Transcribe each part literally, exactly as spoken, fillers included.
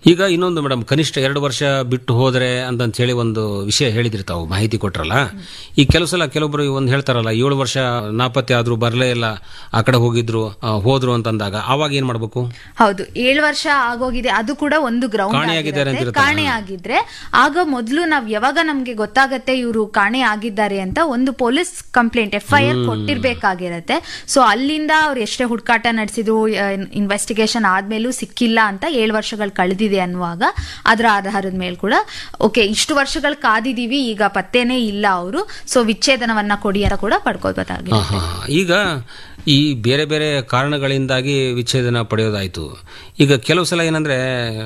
ಈಗ ಇನ್ನೊಂದು ಮೇಡಮ್, ಕನಿಷ್ಠ ಎರಡು ವರ್ಷ ಬಿಟ್ಟು ಹೋದ್ರೆ ಅಂತ ಹೇಳಿ ಒಂದು ವಿಷಯ ಹೇಳಿದ್ರಿ ತಾವು, ಮಾಹಿತಿ ಕೊಟ್ರಲ್ಲ. ಈ ಕೆಲವು ಸಲ ಕೆಲವೊಬ್ರು ಒಂದು ಹೇಳ್ತಾರಲ್ಲ, ಏಳು ವರ್ಷ ನಾಪತ್ತೆ ಆದ್ರೂ ಬರಲೇ ಇಲ್ಲ, ಆ ಕಡೆ ಹೋಗಿದ್ರು ಆ, ಹೋದ್ರು ಅಂತಂದಾಗ ಅವಾಗ ಏನ್ ಮಾಡ್ಬೇಕು? ಹೌದು, ಏಳು ವರ್ಷ ಆಗೋಗಿದೆ, ಅದು ಕೂಡ ಒಂದು ಗ್ರೌಂಡ್ ಕಾಣೆಯಾಗಿದ್ದಾರೆ ಅಂತ ಇರುತ್ತೆ. ಕಾಣೆ ಆಗಿದ್ರೆ ಆಗ ಮೊದಲು ನಾವ್ ಯಾವಾಗ ನಮ್ಗೆ ಗೊತ್ತಾಗತ್ತೆ ಇವರು ಕಾಣೆ ಆಗಿದ್ದಾರೆ ಅಂತ ಒಂದು police complaint F I R ಕೊಟ್ಟಿರ್ಬೇಕಾಗಿರತ್ತೆ. So ಅಲ್ಲಿಂದ ಅವ್ರು ಎಷ್ಟೇ ಹುಡುಕಾಟ ನಡೆಸಿದ್ರು, ಇನ್ವೆಸ್ಟಿಗೇಷನ್ ಆದ್ಮೇಲೂ ಸಿಕ್ಕಿಲ್ಲ ಅಂತ ಏಳು ವರ್ಷಗಳು ಕಳೆದಿದೆ ಅನ್ನುವಾಗ ಅದರ ಆಧಾರದ ಮೇಲೆ ಕೂಡ ಓಕೆ ಇಷ್ಟು ವರ್ಷಗಳು ಕಾದಿದೀವಿ, ಈಗ ಪತ್ತೇನೇ ಇಲ್ಲ ಅವರು, ಸೊ ವಿಚ್ಛೇದನವನ್ನ ಕೊಡಿ ಅಂತ ಕೂಡ ಪಡ್ಕೋಬೇಕಾಗಿದೆ. ಈಗ ಈ ಬೇರೆ ಬೇರೆ ಕಾರಣಗಳಿಂದಾಗಿ ವಿಚ್ಛೇದನ ಪಡೆಯೋದಾಯ್ತು. ಈಗ ಕೆಲವು ಸಲ ಏನಂದ್ರೆ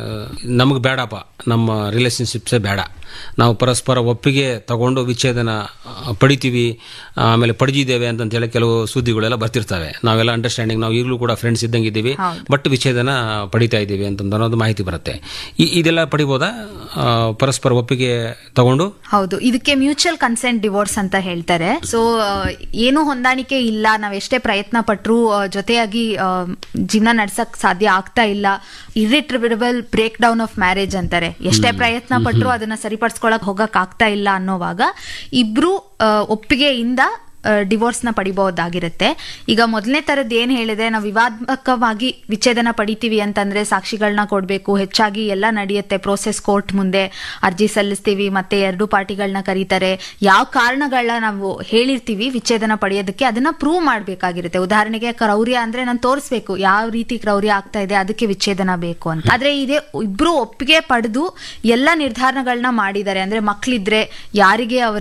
ನಮಗೆ ಬೇಡಪ್ಪ, ನಮ್ಮ ರಿಲೇಶನ್ಶಿಪ್ಸೇ ಬೇಡ, ನಾವು ಪರಸ್ಪರ ಒಪ್ಪಿಗೆ ತಗೊಂಡು ವಿಚ್ಛೇದನ ಪಡಿತೀವಿ, ಆಮೇಲೆ ಪಡೆದಿದ್ದೇವೆ ಅಂತಂತೇಳಿ ಕೆಲವು ಸುದ್ದಿಗಳೆಲ್ಲ ಬರ್ತಿರ್ತವೆ. ನಾವೆಲ್ಲ ಅಂಡರ್ಸ್ಟ್ಯಾಂಡಿಂಗ್, ನಾವು ಈಗಲೂ ಕೂಡ ಫ್ರೆಂಡ್ಸ್ ಇದ್ದಂಗೆ ಇದ್ದೀವಿ, ಬಟ್ ವಿಚ್ಛೇದನ ಪಡಿತಾ ಇದ್ದೀವಿ ಅಂತ ಅನ್ನೋದು ಮಾಹಿತಿ ಬರುತ್ತೆ. ಇದೆಲ್ಲ ಪಡಿಬೋದಾ ಪರಸ್ಪರ ಒಪ್ಪಿಗೆ ತಗೊಂಡು? ಹೌದು, ಇದಕ್ಕೆ ಮ್ಯೂಚುವಲ್ ಕನ್ಸೆಂಟ್ ಡಿವೋರ್ಸ್ ಅಂತ ಹೇಳ್ತಾರೆ. ಸೊ ಏನು ಹೊಂದಾಣಿಕೆ ಇಲ್ಲ, ನಾವ್ ಎಷ್ಟೇ ಪ್ರಯತ್ನ ಪಟ್ರು ಜೊತೆಯಾಗಿ ಜೀವನ ನಡ್ಸಕ್ ಸಾಧ್ಯ ಆಗ್ತಾ ಇಲ್ಲ, ಇರ್ರಿಟ್ರಿಬಲ್ ಬ್ರೇಕ್ ಡೌನ್ ಆಫ್ ಮ್ಯಾರೇಜ್ ಅಂತಾರೆ. ಎಷ್ಟೇ ಪ್ರಯತ್ನ ಪಟ್ರು ಅದನ್ನ ಸರಿಪಡಿಸ್ಕೊಳಕ್ ಹೋಗಕ್ ಆಗ್ತಾ ಇಲ್ಲ ಅನ್ನೋವಾಗ ಇಬ್ರು ಒಪ್ಪಿಗೆಯಿಂದ ಡಿವೋರ್ಸ್ ನ ಪಡಿಬಹುದಾಗಿರುತ್ತೆ. ಈಗ ಮೊದಲನೇ ತರದ್ ಏನ್ ಹೇಳಿದೆ, ನಾವು ವಿವಾದಾತ್ಮಕವಾಗಿ ವಿಚ್ಛೇದನ ಪಡಿತೀವಿ ಅಂತಂದ್ರೆ ಸಾಕ್ಷಿಗಳನ್ನ ಕೊಡ್ಬೇಕು, ಹೆಚ್ಚಾಗಿ ಎಲ್ಲ ನಡೆಯುತ್ತೆ ಪ್ರೋಸೆಸ್, ಕೋರ್ಟ್ ಮುಂದೆ ಅರ್ಜಿ ಸಲ್ಲಿಸ್ತೀವಿ, ಮತ್ತೆ ಎರಡು ಪಾರ್ಟಿಗಳನ್ನ ಕರೀತಾರೆ, ಯಾವ ಕಾರಣಗಳನ್ನ ನಾವು ಹೇಳಿರ್ತೀವಿ ವಿಚ್ಛೇದನ ಪಡೆಯೋದಕ್ಕೆ ಅದನ್ನ ಪ್ರೂವ್ ಮಾಡ್ಬೇಕಾಗಿರುತ್ತೆ. ಉದಾಹರಣೆಗೆ ಕ್ರೌರ್ಯ ಅಂದ್ರೆ ನಾನು ತೋರಿಸ್ಬೇಕು ಯಾವ ರೀತಿ ಕ್ರೌರ್ಯ ಆಗ್ತಾ ಇದೆ, ಅದಕ್ಕೆ ವಿಚ್ಛೇದನ ಬೇಕು ಅಂತ. ಆದ್ರೆ ಇದೇ ಇಬ್ರು ಒಪ್ಪಿಗೆ ಪಡೆದು ಎಲ್ಲ ನಿರ್ಧಾರಗಳನ್ನ ಮಾಡಿದ್ದಾರೆ ಅಂದ್ರೆ ಮಕ್ಳಿದ್ರೆ ಯಾರಿಗೆ ಅವರ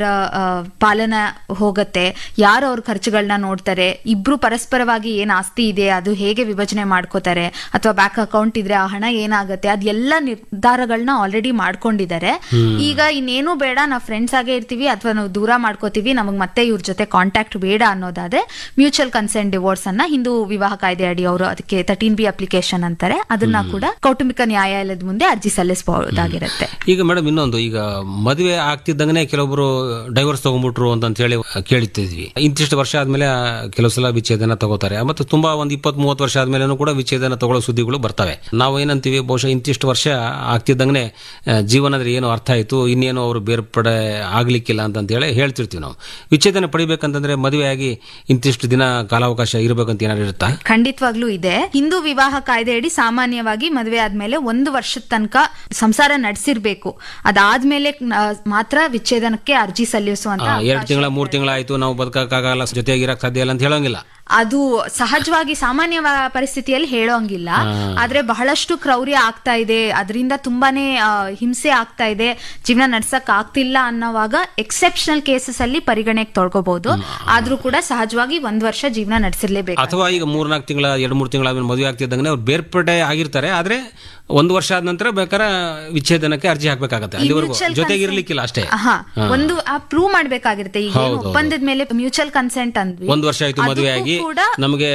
ಪಾಲನ ಹೋಗತ್ತೆ, ಯಾರು ಅವ್ರ ಖರ್ಚುಗಳನ್ನ ನೋಡ್ತಾರೆ, ಇಬ್ರು ಪರಸ್ಪರವಾಗಿ ಏನ್ ಆಸ್ತಿ ಇದೆ ಅದು ಹೇಗೆ ವಿಭಜನೆ ಮಾಡ್ಕೋತಾರೆ, ಅಥವಾ ಬ್ಯಾಂಕ್ ಅಕೌಂಟ್ ಇದ್ರೆ ಆ ಹಣ ಏನಾಗತ್ತೆ, ಅದೆಲ್ಲ ನಿರ್ಧಾರಗಳನ್ನ ಆಲ್ರೆಡಿ ಮಾಡ್ಕೊಂಡಿದ್ದಾರೆ. ಈಗ ಇನ್ನೇನು ಬೇಡ, ನಾವು ಫ್ರೆಂಡ್ಸ್ ಆಗೇ ಇರ್ತೀವಿ ಅಥವಾ ನಾವು ದೂರ ಮಾಡ್ಕೋತೀವಿ, ನಮಗ್ ಮತ್ತೆ ಇವ್ರ ಜೊತೆ ಕಾಂಟ್ಯಾಕ್ಟ್ ಬೇಡ ಅನ್ನೋದಾದ್ರೆ ಮ್ಯೂಚುವಲ್ ಕನ್ಸೆಂಟ್ ಡಿವೋರ್ಸ್ ಅನ್ನ ಹಿಂದೂ ವಿವಾಹ ಕಾಯ್ದೆ ಅಡಿ ಅವರು ಅದಕ್ಕೆ ತರ್ಟೀನ್ ಬಿ ಅಪ್ಲಿಕೇಶನ್ ಅಂತಾರೆ, ಅದನ್ನ ಕೂಡ ಕೌಟುಂಬಿಕ ನ್ಯಾಯಾಲಯದ ಮುಂದೆ ಅರ್ಜಿ ಸಲ್ಲಿಸಬಹುದಾಗಿರುತ್ತೆ. ಈಗ ಮೇಡಮ್ ಇನ್ನೊಂದು, ಈಗ ಮದುವೆ ಆಗ್ತಿದ್ದಂಗೆ ಕೆಲವೊಬ್ರು ಡೈವರ್ಸ್ ತಗೊಂಡ್ಬಿಟ್ರು ಅಂತ ಹೇಳಿ ಕೇಳ್ತಿದ್ವಿ. ಇಂತಿಷ್ಟು ವರ್ಷ ಆದ್ಮೇಲೆ ಕೆಲವು ಸಲ ವಿಚ್ಛೇದನ ತಗೋತಾರೆ, ಮತ್ತೆ ತುಂಬಾ ಒಂದು ಇಪ್ಪತ್ ಮೂವತ್ತು ವರ್ಷ ಆದ್ಮೇಲೆ ಕೂಡ ವಿಚ್ಛೇದನ ತಗೊಳ್ಳೋ ಸುದ್ದಿಗಳು ಬರ್ತವೆ. ನಾವು ಏನಂತೀವಿ, ಬಹುಶಃ ಇಂತಿಷ್ಟು ವರ್ಷ ಆಗ್ತಿದ್ದಂಗೆ ಜೀವನದ ಏನು ಅರ್ಥ ಆಯ್ತು, ಇನ್ನೇನು ಅವರು ಬೇರ್ಪಡೆ ಆಗ್ಲಿಕ್ಕಿಲ್ಲ ಅಂತ ಹೇಳಿ ಹೇಳ್ತಿರ್ತೀವಿ ನಾವು. ವಿಚ್ಛೇದನ ಪಡಿಬೇಕಂತಂದ್ರೆ ಮದುವೆಯಾಗಿ ಇಂತಿಷ್ಟು ದಿನ ಕಾಲಾವಕಾಶ ಇರಬೇಕಂತ ಏನಾದ್ರು ಇರುತ್ತಾ? ಖಂಡಿತವಾಗ್ಲೂ ಇದೆ. ಹಿಂದೂ ವಿವಾಹ ಕಾಯ್ದೆ ಅಡಿ ಸಾಮಾನ್ಯವಾಗಿ ಮದುವೆ ಆದ್ಮೇಲೆ ಒಂದು ವರ್ಷದ ತನಕ ಸಂಸಾರ ನಡೆಸಿರ್ಬೇಕು, ಅದಾದ್ಮೇಲೆ ಮಾತ್ರ ವಿಚ್ಛೇದನಕ್ಕೆ ಅರ್ಜಿ ಸಲ್ಲಿಸುವಂತ. ಎರಡು ತಿಂಗಳ ಮೂರು ತಿಂಗಳ ಆಯ್ತು, ನಾವು ಬದುಕಕ್ಕಾಗಲ್ಲ, ಜೊತೆಗಿರಕ್ ಸಾಧ್ಯ ಇಲ್ಲ ಅಂತ ಹೇಳೋಂಗಿಲ್ಲ. ಅದು ಸಹಜವಾಗಿ ಸಾಮಾನ್ಯ ಪರಿಸ್ಥಿತಿಯಲ್ಲಿ ಹೇಳೋಂಗಿಲ್ಲ. ಆದ್ರೆ ಬಹಳಷ್ಟು ಕ್ರೌರ್ಯ ಆಗ್ತಾ ಇದೆ, ಅದರಿಂದ ತುಂಬಾನೇ ಹಿಂಸೆ ಆಗ್ತಾ ಇದೆ, ಜೀವನ ನಡ್ಸಕ್ ಆಗ್ತಿಲ್ಲ ಅನ್ನೋವಾಗ ಎಕ್ಸೆಪ್ಷನಲ್ ಕೇಸಸ್ ಅಲ್ಲಿ ಪರಿಗಣೆಗೆ ತೊಳ್ಕೋಬಹುದು. ಆದ್ರೂ ಕೂಡ ಸಹಜವಾಗಿ ಒಂದ್ ವರ್ಷ ಜೀವನ ನಡೆಸಿರ್ಲೇಬೇಕು. ಅಥವಾ ಈಗ ಮೂರ್ನಾಲ್ಕು ತಿಂಗಳ ಎರಡು ಮೂರು ತಿಂಗಳ ಮದುವೆ ಆಗ್ತಿದ್ದಂಗೆ ಅವ್ರು ಬೇರ್ಪಡೆ ಆಗಿರ್ತಾರೆ, ಆದ್ರೆ ಒಂದು ವರ್ಷ ಆದ ನಂತರ ಬೇಕಾದ್ರೆ ವಿಚ್ಛೇದನಕ್ಕೆ ಅರ್ಜಿ ಹಾಕ್ಬೇಕಾಗತ್ತೆ, ಅಲ್ಲಿವರೆಗೂ ಜೊತೆಗಿರ್ಲಿಕ್ಕಿಲ್ಲ ಅಷ್ಟೇ. ಒಂದು ಪ್ರೂವ್ ಮಾಡ್ಬೇಕಾಗಿರುತ್ತೆ. ಈಗ ಒಪ್ಪಂದದ ಮೇಲೆ ಮ್ಯೂಚುವಲ್ ಕನ್ಸೆಂಟ್ ಅಂದ್ವಿ, ಒಂದ್ ವರ್ಷ ಆಯ್ತು ಮದುವೆ ಆಗಿ ನಮಗೆ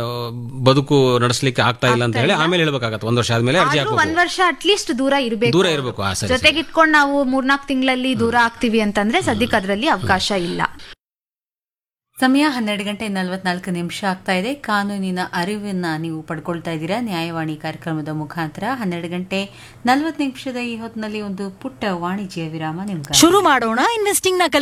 ಬದುಕು ನಡೆಸಲಿಕ್ಕೆ ಆಗ್ತಾ ಇಲ್ಲ ಅಂತ ಹೇಳಿ ಆಮೇಲೆ ಹೇಳ್ಬೇಕಾಗತ್ತೆ. ಒಂದ್ ವರ್ಷ ಆದ್ಮೇಲೆ ಅರ್ಜಿ ಹಾಕಬೇಕು. ಒಂದ್ ವರ್ಷ ಅಟ್ಲೀಸ್ಟ್ ದೂರ ಇರಬೇಕು, ದೂರ ಇರಬೇಕು. ಜೊತೆಗೆ ಇಟ್ಕೊಂಡು ನಾವು ಮೂರ್ನಾಲ್ಕು ತಿಂಗಳಲ್ಲಿ ದೂರ ಆಗ್ತೀವಿ ಅಂತಂದ್ರೆ ಸದ್ಯಕ್ಕೆ ಅದರಲ್ಲಿ ಅವಕಾಶ ಇಲ್ಲ. ಸಮಯ ಹನ್ನೆರಡು ಗಂಟೆ ನಲವತ್ನಾಲ್ಕು ನಿಮಿಷ ಆಗ್ತಾ ಇದೆ. ಕಾನೂನಿನ ಅರಿವನ್ನ ನೀವು ಪಡ್ಕೊಳ್ತಾ ಇದ್ದೀರಾ ನ್ಯಾಯವಾಣಿ ಕಾರ್ಯಕ್ರಮದ ಮುಖಾಂತರ. ಹನ್ನೆರಡು ಗಂಟೆ ನಲವತ್ತು ನಿಮಿಷದ ಈ ಹೊತ್ತಿನಲ್ಲಿ ಒಂದು ಪುಟ್ಟ ವಾಣಿಜ್ಯ ವಿರಾಮ ನಿಮ್ಗೆ. ಶುರು ಮಾಡೋಣ ಇನ್ವೆಸ್ಟಿಂಗ್ ನ